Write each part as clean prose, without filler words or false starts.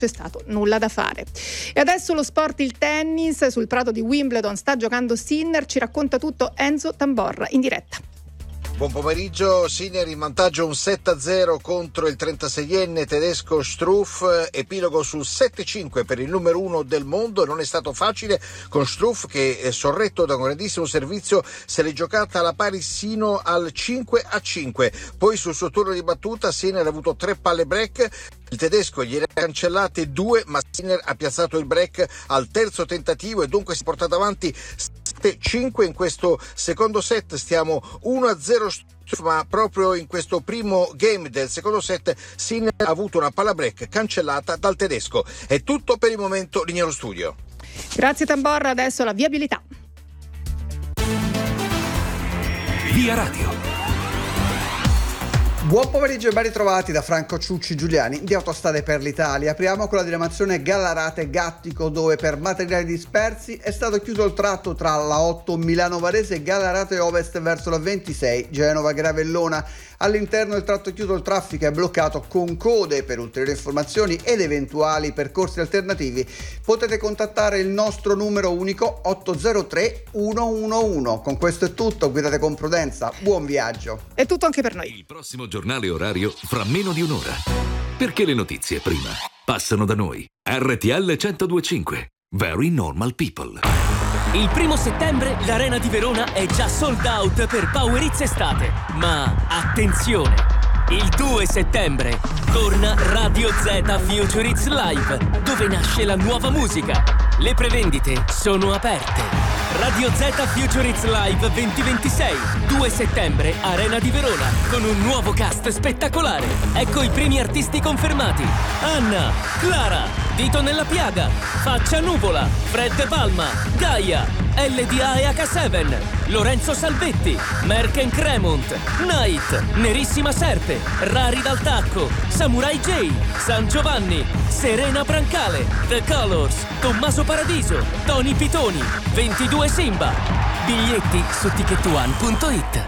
c'è stato nulla da fare. E adesso lo sport, il tennis. Sul prato di Wimbledon sta giocando Sinner, ci racconta tutto Enzo Tamborra in diretta. Buon pomeriggio. Sinner in vantaggio un 7-0 contro il 36enne tedesco Struff, epilogo sul 7-5 per il numero 1 del mondo. Non è stato facile con Struff che, sorretto da un grandissimo servizio, se l'è giocata alla pari sino al 5-5. Poi sul suo turno di battuta Sinner ha avuto 3 palle break. Il tedesco gliene ha cancellate 2, ma Sinner ha piazzato il break al terzo tentativo e dunque si è portato avanti 7-5 in questo secondo set. Stiamo 1-0, ma proprio in questo primo game del secondo set Sinner ha avuto una palla break cancellata dal tedesco. È tutto per il momento, linea allo studio. Grazie Tamborra, adesso la viabilità. Via Radio. Buon pomeriggio e ben ritrovati da Franco Ciucci Giuliani di Autostrade per l'Italia. Apriamo con la diramazione Gallarate-Gattico, dove per materiali dispersi è stato chiuso il tratto tra la 8 Milano Varese e Gallarate Ovest verso la 26 Genova Gravellona. All'interno del tratto chiuso il traffico è bloccato con code. Per ulteriori informazioni ed eventuali percorsi alternativi potete contattare il nostro numero unico 803 111. Con questo è tutto, guidate con prudenza, buon viaggio. È tutto anche per noi. Il prossimo giornale orario fra meno di un'ora. Perché le notizie prima passano da noi. RTL 102.5. Very Normal People. Il 1° settembre l'Arena di Verona è già sold out per Power Hits Estate. Ma attenzione! Il 2 settembre torna Radio Z Future Hits Live, dove nasce la nuova musica. Le prevendite sono aperte. Radio Z Future Hits Live 2026, 2 settembre, Arena di Verona, con un nuovo cast spettacolare. Ecco i primi artisti confermati: Anna, Clara, Dito nella Piaga, Faccia Nuvola, Fred De Palma, Gaia, LDA e H7, Lorenzo Salvetti, Merck Cremont, Night, Nerissima Serpe, Rari Dal Tacco, Samurai J, San Giovanni, Serena Brancale, The Colors, Tommaso Paradiso, Tony Pitoni, 22 Simba. Biglietti su ticketone.it.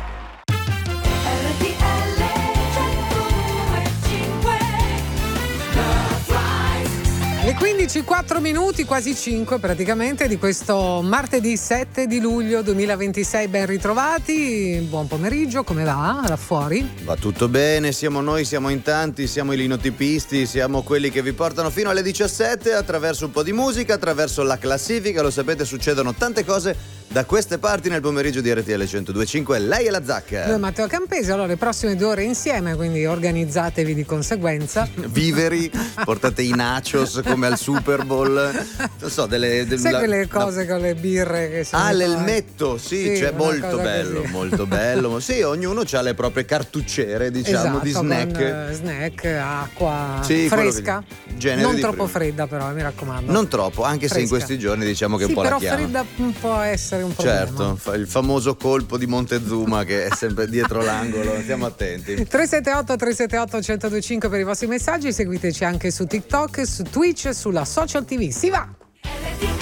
Le 15:04, quasi 5 praticamente, di questo martedì 7 di luglio 2026. Ben ritrovati, buon pomeriggio, come va là fuori? Va tutto bene, siamo noi, siamo in tanti, siamo i linotipisti, siamo quelli che vi portano fino alle 17 attraverso un po' di musica, attraverso la classifica. Lo sapete, succedono tante cose da queste parti nel pomeriggio di RTL 102.5. Lei è la Zacca. Noi Matteo Campesi. Allora, le prossime 2 ore insieme, quindi organizzatevi di conseguenza. Viveri, portate i nachos come al Super Bowl, non so, sai quelle cose con le birre che sono l'elmetto, sì, cioè molto bello, così. Molto bello. Sì, ognuno ha le proprie cartucciere, diciamo, esatto, di snack. Con snack, acqua sì, fresca, non troppo prima. Fredda però, mi raccomando. Non troppo, anche fresca. se in questi giorni diciamo che sì, un po' però la chiama. Fredda può essere un problema. Certo, il famoso colpo di Montezuma che è sempre dietro l'angolo, stiamo attenti. 378 1025 per i vostri messaggi, seguiteci anche su TikTok, su Twitch, sulla Social TV. Si va!